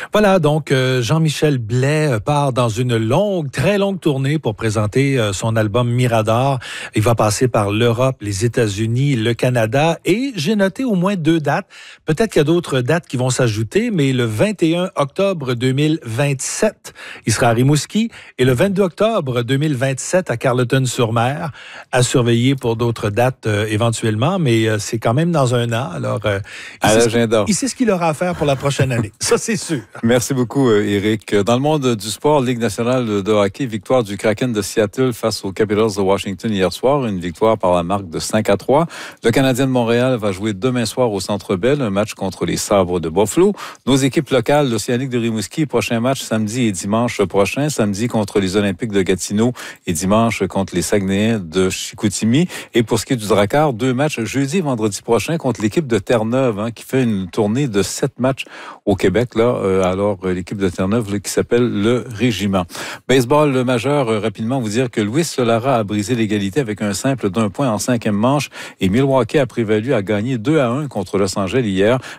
Voilà, donc Jean-Michel Blais part dans une très longue tournée pour présenter son album Mirador. Il va passer par l'Europe, les États-Unis, le Canada et j'ai noté au moins 2 dates. Peut-être qu'il y a d'autres dates qui vont s'ajouter, mais le 21 octobre 2027, il sera à Rimouski et le 22 octobre 2027 à Carleton-sur-Mer, à surveiller pour d'autres dates éventuellement, mais c'est quand même dans un an. Alors, il sait ce qu'il aura à faire pour la prochaine année. Ça, c'est sûr. Merci beaucoup, Éric. Dans le monde du sport, Ligue nationale de hockey, victoire du Kraken de Seattle face aux Capitals de Washington hier soir. Une victoire par la marque de 5-3. Le Canadien de Montréal va jouer demain soir au Centre Bell, un match contre les Sabres de Buffalo. Nos équipes locales, l'Océanique de Rimouski, prochain match samedi et dimanche prochain. Samedi contre les Olympiques de Gatineau et dimanche contre les Saguenayens de Chicoutimi. Et pour ce qui est du Drakkar, 2 matchs jeudi et vendredi prochain contre l'équipe de Terre-Neuve, qui fait une tournée de 7 matchs au Québec, alors l'équipe de Terre-Neuve qui s'appelle le Régiment. Baseball majeur, rapidement vous dire que Luis Solara a brisé l'égalité avec un simple d'1 point en 5e manche et Milwaukee a prévalu à gagner 2-1 contre Los Angeles hier.